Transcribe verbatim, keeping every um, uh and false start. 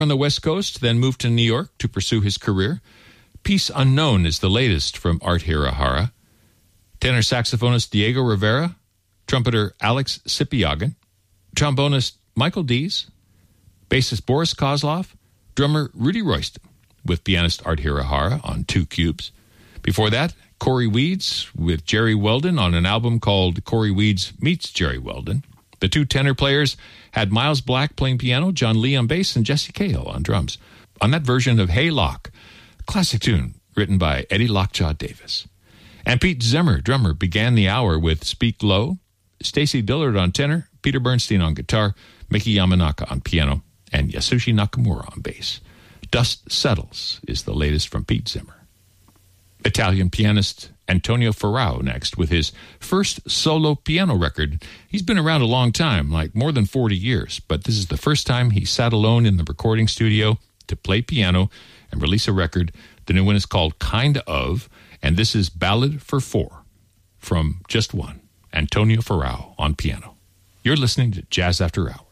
on the West Coast, then moved to New York to pursue his career. Peace Unknown is the latest from Art Hirahara. Tenor saxophonist Diego Rivera, trumpeter Alex Sipiagin, trombonist Michael Dees, bassist Boris Kozlov, drummer Rudy Royston, with pianist Art Hirahara on two cubes. Before that, Corey Weeds with Jerry Weldon on an album called Corey Weeds Meets Jerry Weldon. The two tenor players had Miles Black playing piano, John Lee on bass, and Jesse Cahill on drums. On that version of Hey Lock, a classic tune written by Eddie Lockjaw Davis. And Pete Zimmer, drummer, began the hour with Speak Low, Stacy Dillard on tenor, Peter Bernstein on guitar, Miki Yamanaka on piano, and Yasushi Nakamura on bass. Dust Settles is the latest from Pete Zimmer. Italian pianist Antonio Ferrao next with his first solo piano record. He's been around a long time, like more than forty years, but this is the first time he sat alone in the recording studio to play piano and release a record. The new one is called Kind Of, and this is Ballad for Four from Just One, Antonio Ferrao on piano. You're listening to Jazz After Hours.